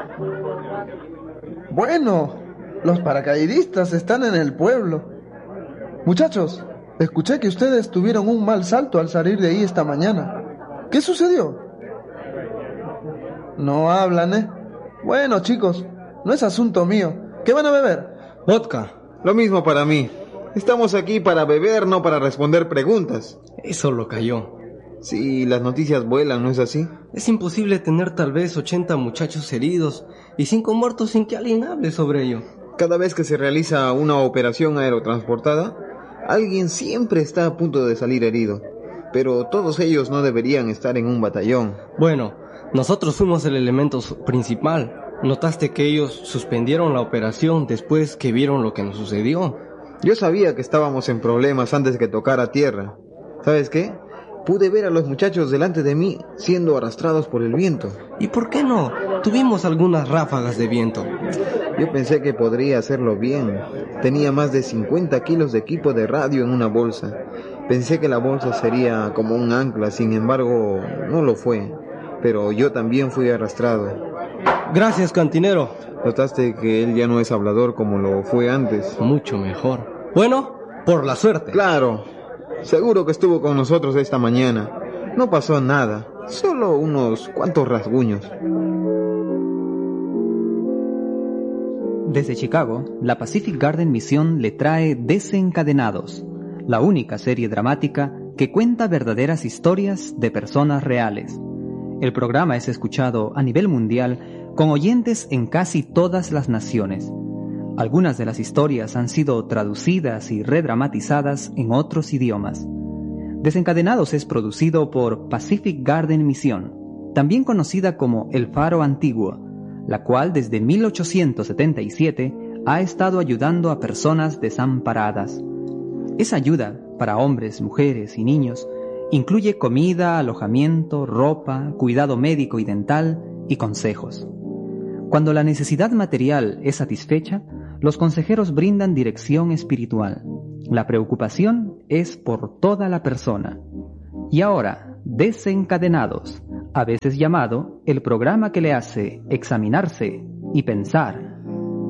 Bueno, los paracaidistas están en el pueblo. Muchachos, escuché que ustedes tuvieron un mal salto al salir de ahí esta mañana. ¿Qué sucedió? No hablan, ¿eh? Bueno, chicos, no es asunto mío. ¿Qué van a beber? Vodka, lo mismo para mí. Estamos aquí para beber, no para responder preguntas. Eso lo cayó. Sí, las noticias vuelan, ¿no es así? Es imposible tener tal vez 80 muchachos heridos y 5 muertos sin que alguien hable sobre ello. Cada vez que se realiza una operación aerotransportada, alguien siempre está a punto de salir herido. Pero todos ellos no deberían estar en un batallón. Bueno, nosotros fuimos el elemento principal. ¿Notaste que ellos suspendieron la operación después que vieron lo que nos sucedió? Yo sabía que estábamos en problemas antes de que tocara tierra. ¿Sabes qué? Pude ver a los muchachos delante de mí siendo arrastrados por el viento. ¿Y por qué no? Tuvimos algunas ráfagas de viento. Yo pensé que podría hacerlo bien. Tenía más de 50 kilos de equipo de radio en una bolsa. Pensé que la bolsa sería como un ancla, sin embargo, no lo fue. Pero yo también fui arrastrado. Gracias, cantinero. ¿Notaste que él ya no es hablador como lo fue antes? Mucho mejor. Bueno, por la suerte. Claro. Seguro que estuvo con nosotros esta mañana. No pasó nada, solo unos cuantos rasguños. Desde Chicago, la Pacific Garden Mission le trae Desencadenados, la única serie dramática que cuenta verdaderas historias de personas reales. El programa es escuchado a nivel mundial con oyentes en casi todas las naciones. Algunas de las historias han sido traducidas y redramatizadas en otros idiomas. Desencadenados es producido por Pacific Garden Mission, también conocida como El Faro Antiguo, la cual desde 1877 ha estado ayudando a personas desamparadas. Esa ayuda para hombres, mujeres y niños incluye comida, alojamiento, ropa, cuidado médico y dental y consejos. Cuando la necesidad material es satisfecha, los consejeros brindan dirección espiritual. La preocupación es por toda la persona. Y ahora, Desencadenados, a veces llamado el programa que le hace examinarse y pensar.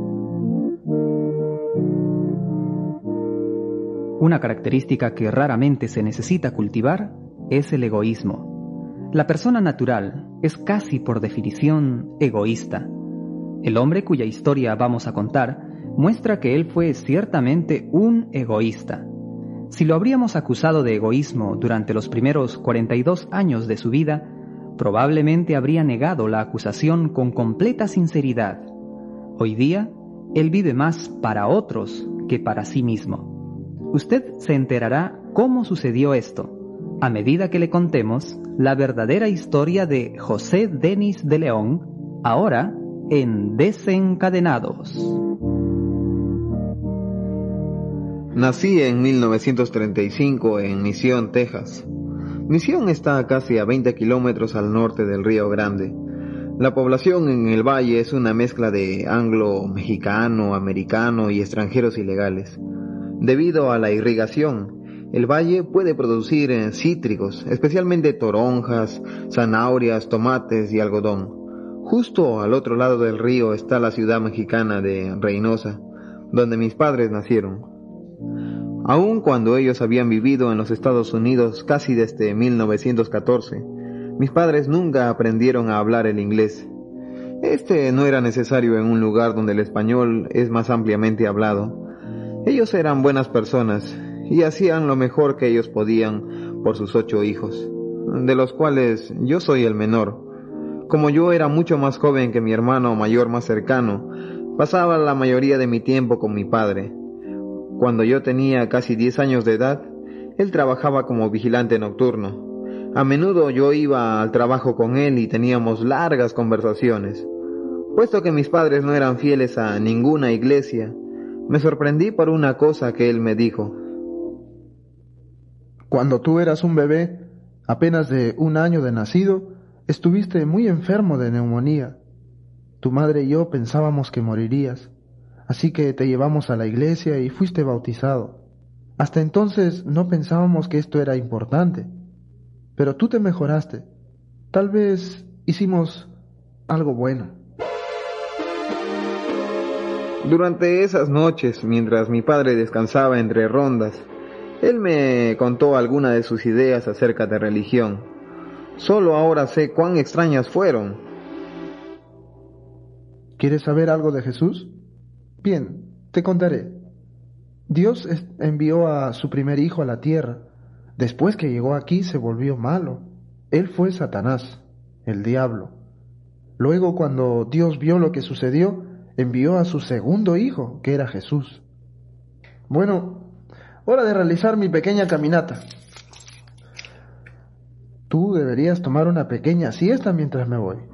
Una característica que raramente se necesita cultivar es el egoísmo. La persona natural es casi por definición egoísta. El hombre cuya historia vamos a contar muestra que él fue ciertamente un egoísta. Si lo habríamos acusado de egoísmo durante los primeros 42 años de su vida, probablemente habría negado la acusación con completa sinceridad. Hoy día, él vive más para otros que para sí mismo. Usted se enterará cómo sucedió esto, a medida que le contemos la verdadera historia de José Denis de León, ahora en Desencadenados. Nací en 1935 en Mission, Texas. Mission está casi a 20 kilómetros al norte del Río Grande. La población en el valle es una mezcla de anglo-mexicano, americano y extranjeros ilegales. Debido a la irrigación, el valle puede producir cítricos, especialmente toronjas, zanahorias, tomates y algodón. Justo al otro lado del río está la ciudad mexicana de Reynosa, donde mis padres nacieron. Aun cuando ellos habían vivido en los Estados Unidos casi desde 1914, mis padres nunca aprendieron a hablar el inglés. Este no era necesario en un lugar donde el español es más ampliamente hablado. Ellos eran buenas personas y hacían lo mejor que ellos podían por sus 8 hijos, de los cuales yo soy el menor. Como yo era mucho más joven que mi hermano mayor más cercano, pasaba la mayoría de mi tiempo con mi padre. Cuando yo tenía casi 10 años de edad, él trabajaba como vigilante nocturno. A menudo yo iba al trabajo con él y teníamos largas conversaciones. Puesto que mis padres no eran fieles a ninguna iglesia, me sorprendí por una cosa que él me dijo. Cuando tú eras un bebé, apenas de 1 año de nacido, estuviste muy enfermo de neumonía. Tu madre y yo pensábamos que morirías, así que te llevamos a la iglesia y fuiste bautizado. Hasta entonces no pensábamos que esto era importante, pero tú te mejoraste. Tal vez hicimos algo bueno. Durante esas noches, mientras mi padre descansaba entre rondas, él me contó algunas de sus ideas acerca de religión. Solo ahora sé cuán extrañas fueron. ¿Quieres saber algo de Jesús? Bien, te contaré. Dios envió a su primer hijo a la tierra. Después que llegó aquí se volvió malo. Él fue Satanás, el diablo. Luego, cuando Dios vio lo que sucedió, envió a su segundo hijo, que era Jesús. Bueno, hora de realizar mi pequeña caminata. Tú deberías tomar una pequeña siesta mientras me voy.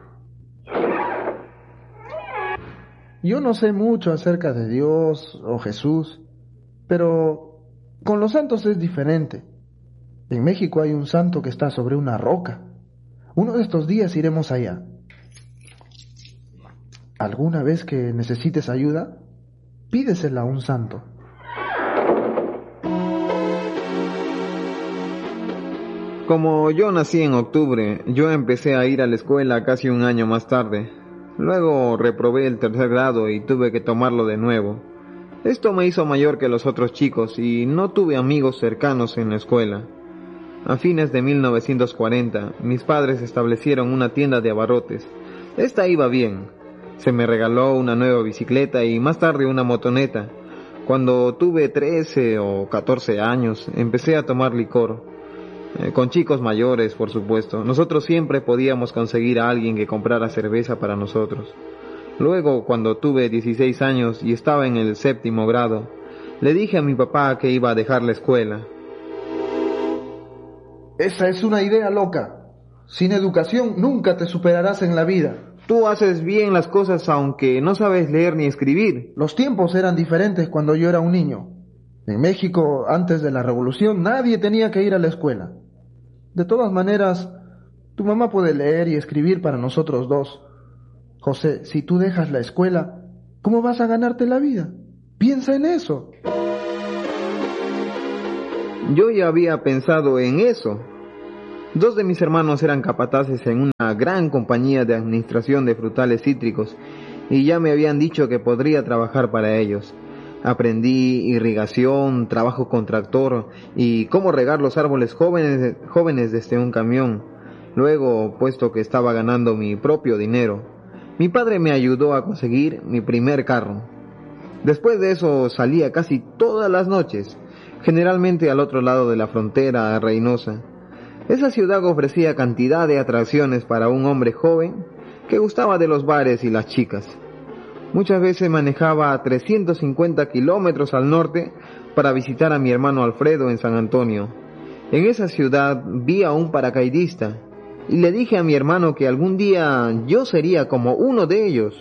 Yo no sé mucho acerca de Dios o Jesús, pero con los santos es diferente. En México hay un santo que está sobre una roca. Uno de estos días iremos allá. ¿Alguna vez que necesites ayuda? Pídesela a un santo. Como yo nací en octubre, yo empecé a ir a la escuela casi un año más tarde. Luego reprobé el 3er grado y tuve que tomarlo de nuevo. Esto me hizo mayor que los otros chicos y no tuve amigos cercanos en la escuela. A fines de 1940, mis padres establecieron una tienda de abarrotes. Esta iba bien. Se me regaló una nueva bicicleta y más tarde una motoneta. Cuando tuve 13 o 14 años, empecé a tomar licor. Con chicos mayores, por supuesto. Nosotros siempre podíamos conseguir a alguien que comprara cerveza para nosotros. Luego, cuando tuve 16 años y estaba en el 7º grado, le dije a mi papá que iba a dejar la escuela. Esa es una idea loca. Sin educación nunca te superarás en la vida. Tú haces bien las cosas aunque no sabes leer ni escribir. Los tiempos eran diferentes cuando yo era un niño. En México, antes de la revolución, nadie tenía que ir a la escuela. De todas maneras, tu mamá puede leer y escribir para nosotros dos. José, si tú dejas la escuela, ¿cómo vas a ganarte la vida? Piensa en eso. Yo ya había pensado en eso. 2 de mis hermanos eran capataces en una gran compañía de administración de frutales cítricos y ya me habían dicho que podría trabajar para ellos. Aprendí irrigación, trabajo con tractor y cómo regar los árboles jóvenes desde un camión. Luego, puesto que estaba ganando mi propio dinero, mi padre me ayudó a conseguir mi primer carro. Después de eso salía casi todas las noches, generalmente al otro lado de la frontera, a Reynosa. Esa ciudad ofrecía cantidad de atracciones para un hombre joven que gustaba de los bares y las chicas. Muchas veces manejaba a 350 kilómetros al norte para visitar a mi hermano Alfredo en San Antonio. En esa ciudad vi a un paracaidista y le dije a mi hermano que algún día yo sería como uno de ellos.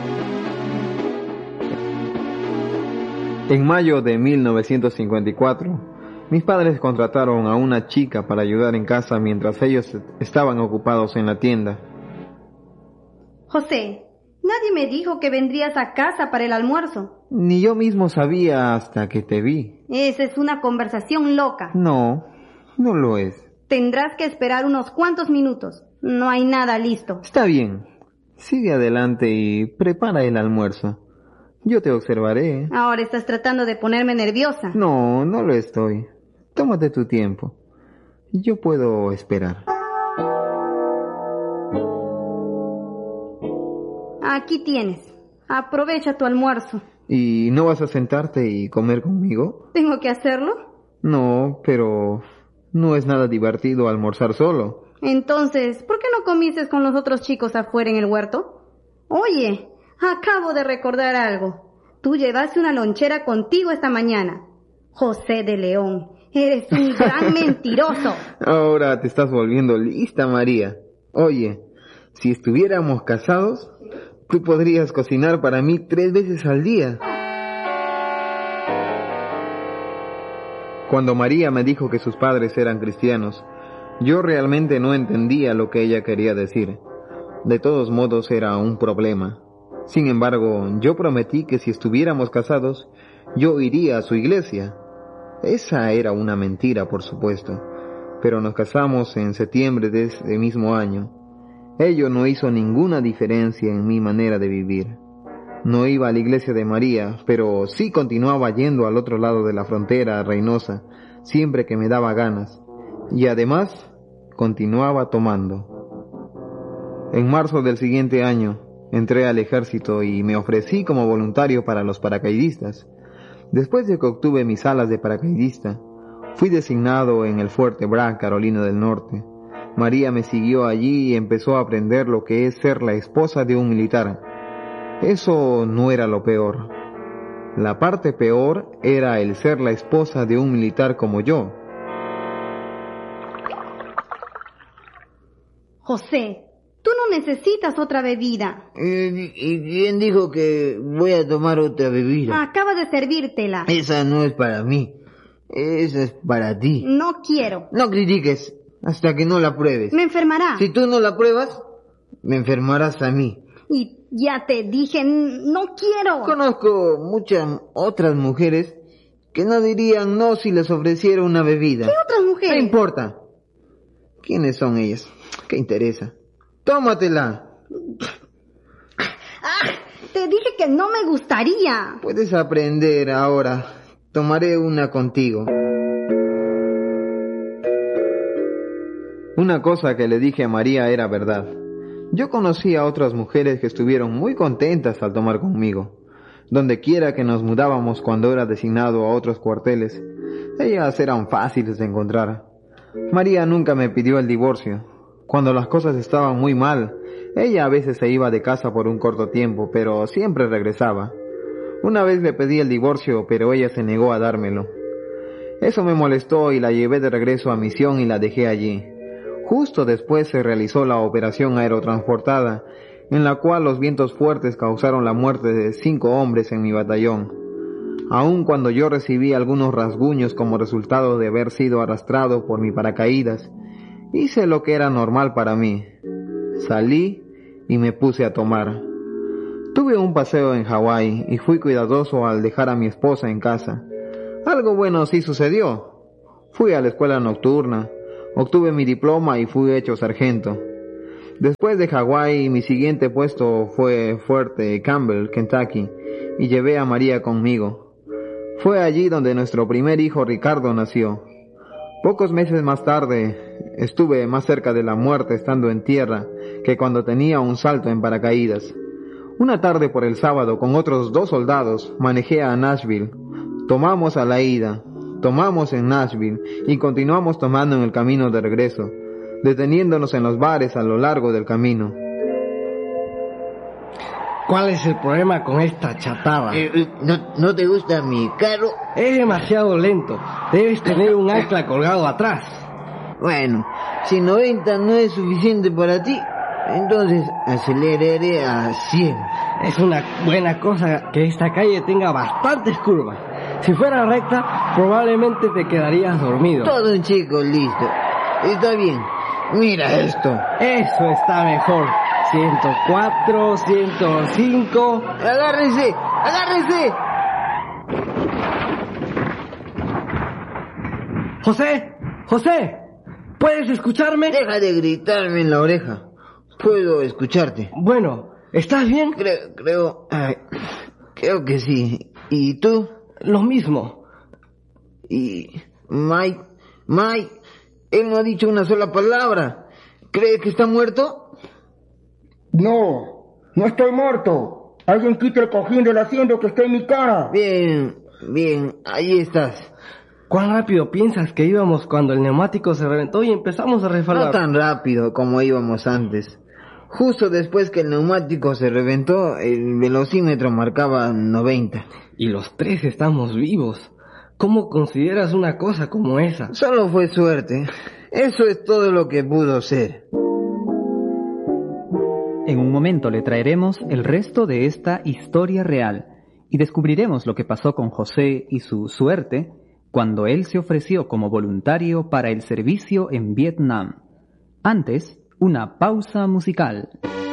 En mayo de 1954, mis padres contrataron a una chica para ayudar en casa mientras ellos estaban ocupados en la tienda. José, nadie me dijo que vendrías a casa para el almuerzo. Ni yo mismo sabía hasta que te vi. Esa es una conversación loca. No, no lo es. Tendrás que esperar unos cuantos minutos. No hay nada listo. Está bien. Sigue adelante y prepara el almuerzo. Yo te observaré. Ahora estás tratando de ponerme nerviosa. No, no lo estoy. Tómate tu tiempo. Yo puedo esperar. Aquí tienes. Aprovecha tu almuerzo. ¿Y no vas a sentarte y comer conmigo? ¿Tengo que hacerlo? No, pero no es nada divertido almorzar solo. Entonces, ¿por qué no comiste con los otros chicos afuera en el huerto? Oye, acabo de recordar algo. Tú llevaste una lonchera contigo esta mañana. José de León, eres un gran mentiroso. Ahora te estás volviendo lista, María. Oye, si estuviéramos casados, tú podrías cocinar para mí 3 veces al día. Cuando María me dijo que sus padres eran cristianos, yo realmente no entendía lo que ella quería decir. De todos modos era un problema. Sin embargo, yo prometí que si estuviéramos casados, yo iría a su iglesia. Esa era una mentira, por supuesto, pero nos casamos en septiembre de ese mismo año. Ello no hizo ninguna diferencia en mi manera de vivir. No iba a la iglesia de María, pero sí continuaba yendo al otro lado de la frontera a Reynosa, siempre que me daba ganas. Y además, continuaba tomando. En marzo del siguiente año, entré al ejército y me ofrecí como voluntario para los paracaidistas. Después de que obtuve mis alas de paracaidista, fui designado en el Fuerte Bragg, Carolina del Norte. María me siguió allí y empezó a aprender lo que es ser la esposa de un militar. Eso no era lo peor. La parte peor era el ser la esposa de un militar como yo. José, tú no necesitas otra bebida. ¿Y quién dijo que voy a tomar otra bebida? Acaba de servírtela. Esa no es para mí. Esa es para ti. No quiero. No critiques hasta que no la pruebes. Me enfermará. Si tú no la pruebas, me enfermarás a mí. Y ya te dije, no quiero. Conozco muchas otras mujeres que no dirían no si les ofreciera una bebida. ¿Qué otras mujeres? No importa. ¿Quiénes son ellas? ¿Qué interesa? Tómatela. Te dije que no me gustaría. Puedes aprender ahora. Tomaré una contigo. Una cosa que le dije a María era verdad. Yo conocí a otras mujeres que estuvieron muy contentas al tomar conmigo. Donde quiera que nos mudábamos cuando era designado a otros cuarteles, ellas eran fáciles de encontrar. María nunca me pidió el divorcio. Cuando las cosas estaban muy mal, ella a veces se iba de casa por un corto tiempo, pero siempre regresaba. Una vez le pedí el divorcio, pero ella se negó a dármelo. Eso me molestó y la llevé de regreso a misión y la dejé allí. Justo después se realizó la operación aerotransportada, en la cual los vientos fuertes causaron la muerte de 5 hombres en mi batallón. Aun cuando yo recibí algunos rasguños como resultado de haber sido arrastrado por mi paracaídas, hice lo que era normal para mí. Salí y me puse a tomar. Tuve un paseo en Hawái y fui cuidadoso al dejar a mi esposa en casa. Algo bueno sí sucedió. Fui a la escuela nocturna, obtuve mi diploma y fui hecho sargento. Después de Hawái, mi siguiente puesto fue Fuerte Campbell, Kentucky, y llevé a María conmigo. Fue allí donde nuestro primer hijo Ricardo nació. Pocos meses más tarde, estuve más cerca de la muerte estando en tierra que cuando tenía un salto en paracaídas. Una tarde por el sábado, con otros 2 soldados, manejé a Nashville. Tomamos a la ida, tomamos en Nashville y continuamos tomando en el camino de regreso, deteniéndonos en los bares a lo largo del camino. ¿Cuál es el problema con esta chatarra? ¿No te gusta mi carro? Es demasiado lento. Debes tener un ancla colgado atrás. Bueno, si 90 no es suficiente para ti, entonces aceleraré a 100. Es una buena cosa que esta calle tenga bastantes curvas. Si fuera recta, probablemente te quedarías dormido. Todo un chico listo. Está bien. Mira esto. Eso está mejor. 104, 105... ¡Agárrense! ¡Agárrense! ¡José! ¡José! ¿Puedes escucharme? Deja de gritarme en la oreja. Puedo escucharte. Bueno, ¿estás bien? Creo que sí. ¿Y tú? Lo mismo. ¿Y Mike? Él no ha dicho una sola palabra. ¿Crees que está muerto? No estoy muerto. Alguien quite el cojín del asiento que está en mi cara. Bien, ahí estás. ¿Cuán rápido piensas que íbamos cuando el neumático se reventó y empezamos a resbalar? No tan rápido como íbamos antes. Justo después que el neumático se reventó, el velocímetro marcaba 90. Y los 3 estamos vivos. ¿Cómo consideras una cosa como esa? Solo fue suerte. Eso es todo lo que pudo ser. En un momento le traeremos el resto de esta historia real y descubriremos lo que pasó con José y su suerte cuando él se ofreció como voluntario para el servicio en Vietnam. Antes, una pausa musical.